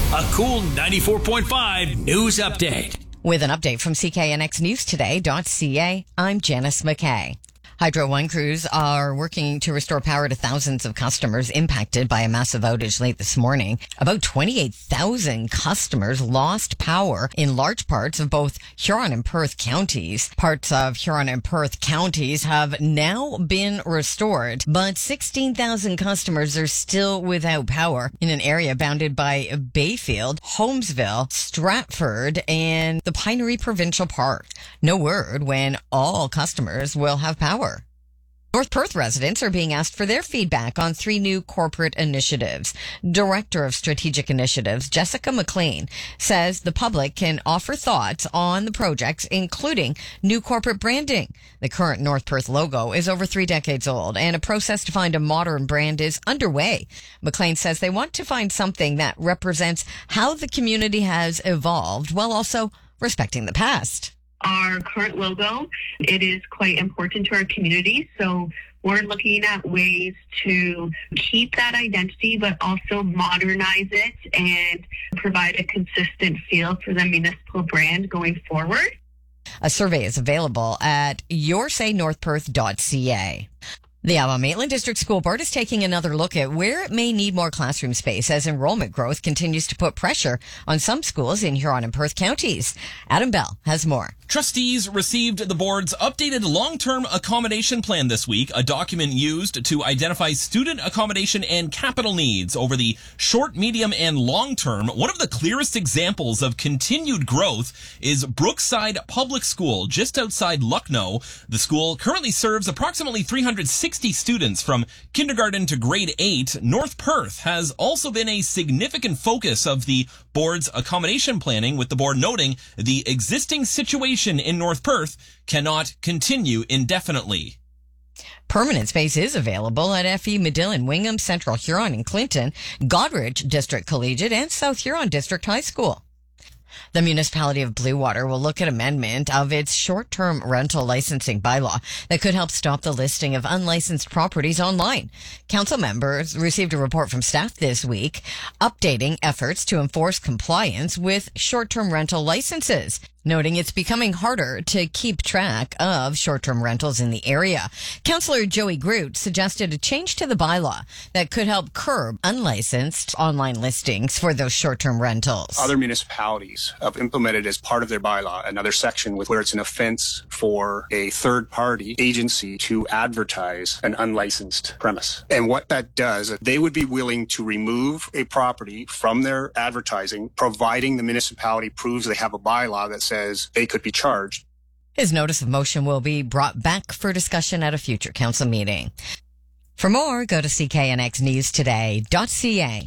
A cool 94.5 news update. With an update from CKNXNewsToday.ca, I'm Janice McKay. Hydro One crews are working to restore power to thousands of customers impacted by a massive outage late this morning. About 28,000 customers lost power in large parts of both Huron and Perth counties. Parts of Huron and Perth counties have now been restored, but 16,000 customers are still without power in an area bounded by Bayfield, Holmesville, Stratford, and the Pinery Provincial Park. No word when all customers will have power. North Perth residents are being asked for their feedback on 3 new corporate initiatives. Director of Strategic Initiatives, Jessica McLean, says the public can offer thoughts on the projects, including new corporate branding. The current North Perth logo is over 3 decades old, and a process to find a modern brand is underway. McLean says they want to find something that represents how the community has evolved while also respecting the past. Our current logo, it is quite important to our community. So we're looking at ways to keep that identity, but also modernize it and provide a consistent feel for the municipal brand going forward. A survey is available at yoursaynorthperth.ca. The Alma-Maitland District School Board is taking another look at where it may need more classroom space as enrollment growth continues to put pressure on some schools in Huron and Perth counties. Adam Bell has more. Trustees received the board's updated long-term accommodation plan this week, a document used to identify student accommodation and capital needs over the short, medium, and long term. One of the clearest examples of continued growth is Brookside Public School, just outside Lucknow. The school currently serves approximately 360 students from kindergarten to grade 8. North Perth has also been a significant focus of the board's accommodation planning, with the board noting the existing situation in North Perth cannot continue indefinitely. Permanent space is available at FE Medillin, Wingham, Central Huron and Clinton, Goderich District Collegiate, and South Huron District High School. The municipality of Bluewater will look at amendment of its short-term rental licensing bylaw that could help stop the listing of unlicensed properties online. Council members received a report from staff this week updating efforts to enforce compliance with short-term rental licenses, noting it's becoming harder to keep track of short-term rentals in the area. Councillor Joey Groot suggested a change to the bylaw that could help curb unlicensed online listings for those short-term rentals. Other municipalities have implemented as part of their bylaw another section where it's an offense for a third-party agency to advertise an unlicensed premise. And what that does, they would be willing to remove a property from their advertising, providing the municipality proves they have a bylaw that says they could be charged. His notice of motion will be brought back for discussion at a future council meeting. For more, go to cknxnewstoday.ca.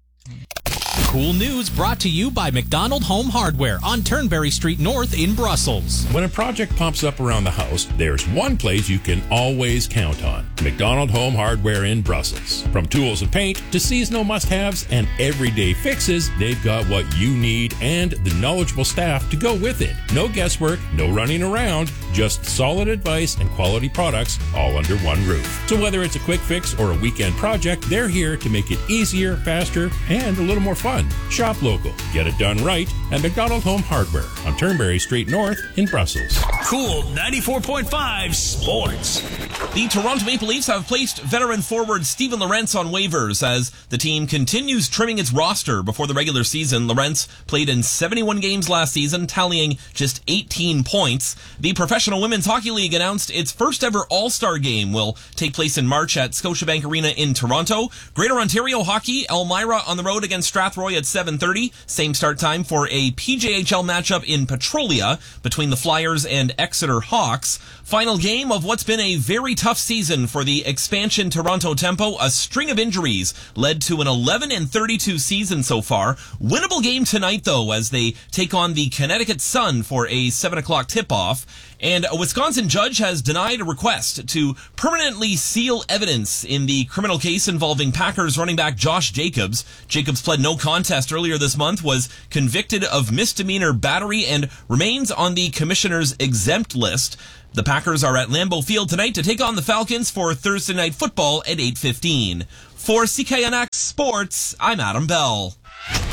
Cool news brought to you by McDonald Home Hardware on Turnberry Street North in Brussels. When a project pops up around the house, there's one place you can always count on. McDonald Home Hardware in Brussels. From tools and paint to seasonal must-haves and everyday fixes, they've got what you need and the knowledgeable staff to go with it. No guesswork, no running around, just solid advice and quality products all under one roof. So whether it's a quick fix or a weekend project, they're here to make it easier, faster, and a little more fun. Shop local. Get it done right at McDonald Home Hardware on Turnberry Street North in Brussels. Cool 94.5 Sports. The Toronto Maple Leafs have placed veteran forward Steven Lorentz on waivers as the team continues trimming its roster before the regular season. Lorentz played in 71 games last season, tallying just 18 points. The Professional Women's Hockey League announced its first ever All-Star game will take place in March at Scotiabank Arena in Toronto. Greater Ontario Hockey, Elmira on the road against Strathroy at 7:30. Same start time for a PJHL matchup in Petrolia between the Flyers and Exeter Hawks. Final game of what's been a very tough season for the expansion Toronto Tempo. A string of injuries led to an 11-32 season so far. Winnable game tonight, though, as they take on the Connecticut Sun for a 7 o'clock tip-off. And a Wisconsin judge has denied a request to permanently seal evidence in the criminal case involving Packers running back Josh Jacobs. Jacobs pled no contest earlier this month, was convicted of misdemeanor battery, and remains on the commissioner's exempt list. The Packers are at Lambeau Field tonight to take on the Falcons for Thursday Night Football at 8:15. For CKNX Sports, I'm Adam Bell.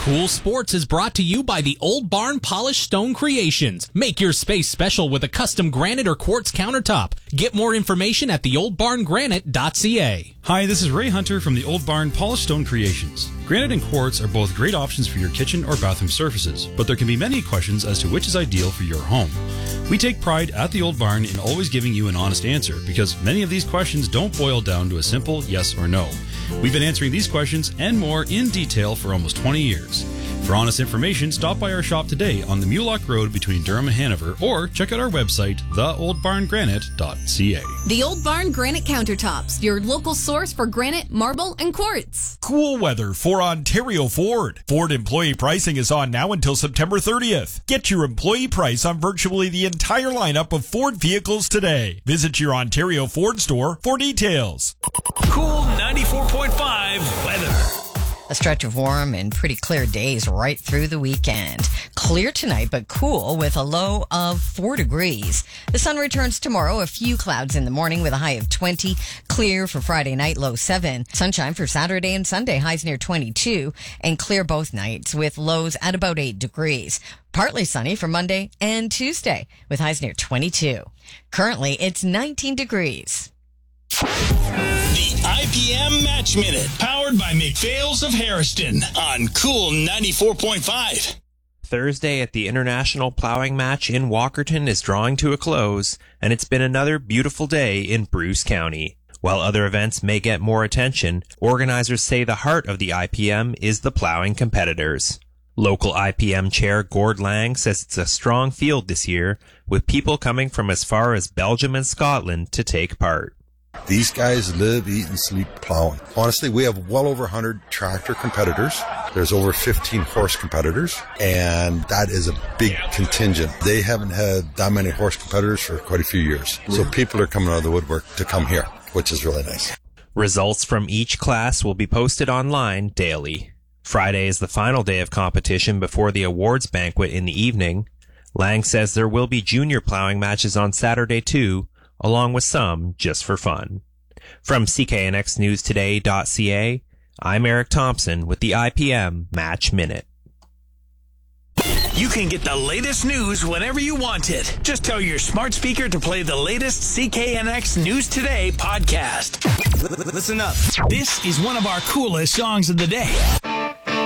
Cool Sports is brought to you by the Old Barn Polished Stone Creations. Make your space special with a custom granite or quartz countertop. Get more information at theoldbarngranite.ca. Hi, this is Ray Hunter from the Old Barn Polished Stone Creations. Granite and quartz are both great options for your kitchen or bathroom surfaces, but there can be many questions as to which is ideal for your home. We take pride at the Old Barn in always giving you an honest answer, because many of these questions don't boil down to a simple yes or no. We've been answering these questions and more in detail for almost 20 years. For honest information, stop by our shop today on the Mulock Road between Durham and Hanover, or check out our website, theoldbarngranite.ca. The Old Barn Granite Countertops, your local source for granite, marble, and quartz. Cool weather for Ontario Ford. Ford employee pricing is on now until September 30th. Get your employee price on virtually the entire lineup of Ford vehicles today. Visit your Ontario Ford store for details. Cool 94.5 weather. A stretch of warm and pretty clear days right through the weekend. Clear tonight, but cool with a low of 4 degrees. The sun returns tomorrow. A few clouds in the morning with a high of 20. Clear for Friday night, low 7. Sunshine for Saturday and Sunday, highs near 22. And clear both nights with lows at about 8 degrees. Partly sunny for Monday and Tuesday with highs near 22. Currently, it's 19 degrees. The IPM Match Minute, powered by McPhail's of Harriston on Cool 94.5. Thursday at the International Plowing Match in Walkerton is drawing to a close, and it's been another beautiful day in Bruce County. While other events may get more attention, organizers say the heart of the IPM is the plowing competitors. Local IPM Chair Gord Lang says it's a strong field this year, with people coming from as far as Belgium and Scotland to take part. These guys live, eat, and sleep plowing. Honestly, we have well over 100 tractor competitors. There's over 15 horse competitors, and that is a big contingent. They haven't had that many horse competitors for quite a few years. So people are coming out of the woodwork to come here, which is really nice. Results from each class will be posted online daily. Friday is the final day of competition before the awards banquet in the evening. Lang says there will be junior plowing matches on Saturday too, along with some just for fun. From CKNXNewsToday.ca, I'm Eric Thompson with the IPM Match Minute. You can get the latest news whenever you want it. Just tell your smart speaker to play the latest CKNX News Today podcast. Listen up. This is one of our coolest songs of the day.